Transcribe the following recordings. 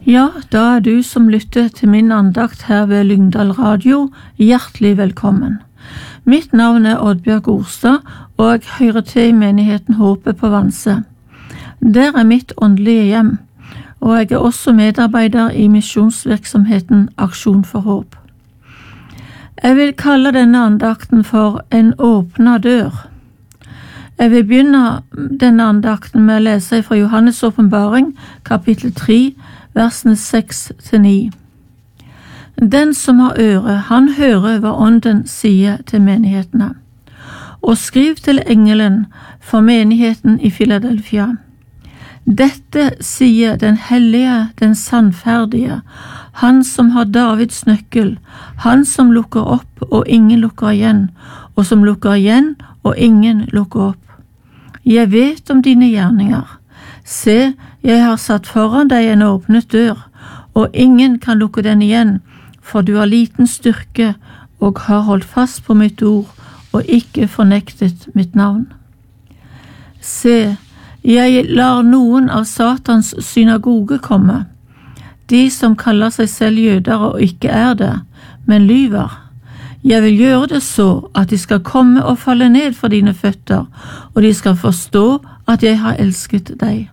Ja, da du som lytter til min andakt her ved Lyngdal Radio, hjertelig velkommen. Mitt navn Oddbjørg Orstad, og jeg hører til i menigheten Håpet på Vanse. Der mitt åndelige hjem, og jeg også medarbeider i misjonsvirksomheten Aksjon for Håp. Jeg vil kalle denne andakten for en åpnet dør. Jeg vil begynne denne andakten med å lese fra Johannes åpenbaring, kapittel 3, versene 6-9. Den som har øre, han hører hva ånden sier til menighetene. Og skriv til engelen for menigheten i Philadelphia. Dette sier den hellige, den sannferdige, han som har Davids nøkkel, han som lukker opp og ingen lukker igjen, og som lukker igjen og ingen lukker opp. Jeg vet om dine gjerninger. Se, jeg har satt foran deg en åpnet dør, og ingen kan lukke den igjen, for du har liten styrke og har holdt fast på mitt ord og ikke fornektet mitt navn. Se, jeg lar noen av Satans synagoge komme, de som kaller seg selv jøder og ikke det, men lyver. Jeg vil gjøre det så at de skal komme og falle ned for dine føtter, og de skal forstå at jeg har elsket deg.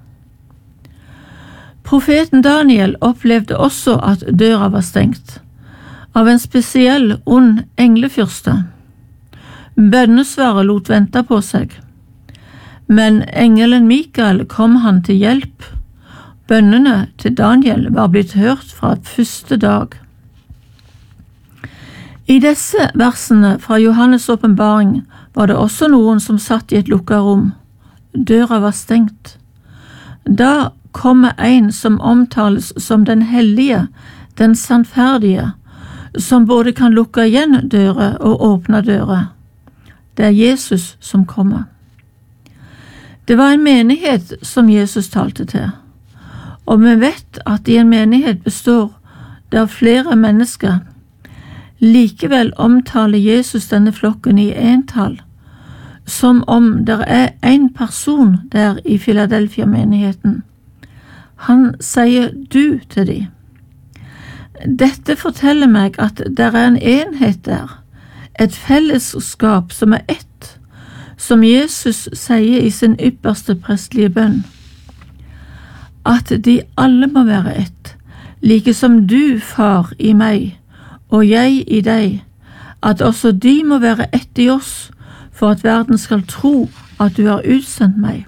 Profeten Daniel opplevde også at døra var stengt, av en spesiell ond englefyrste. Bønnesvaret lot vente på seg, men engelen Mikael kom han til hjelp. Bønnene til Daniel var blitt hørt fra første dag. I disse versene fra Johannes åpenbaring var det også noen som satt i et lukket rom. Døra var stengt. Da kommer en som omtales som den hellige, den sannferdige, som både kan lukke igjen dører og åpne dører. Det Jesus som kommer. Det var en menighet som Jesus talte til, og vi vet at i en menighet består det av flere mennesker. Likevel omtaler Jesus denne flokken i entall, som om det en person der i Philadelphia-menigheten. Han sier du til dem. Dette forteller meg at det en enhet der, et fellesskap som ett, som Jesus sier i sin ypperste prestelige bønn. At de alle må være ett, like som du, far, i meg, og jeg i deg, at også de må være ett i oss, for at verden skal tro at du har utsendt meg.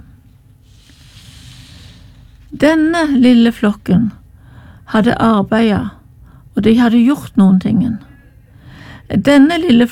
Denne lille flokken hadde arbeidet, og de hadde gjort noen ting. Denne lille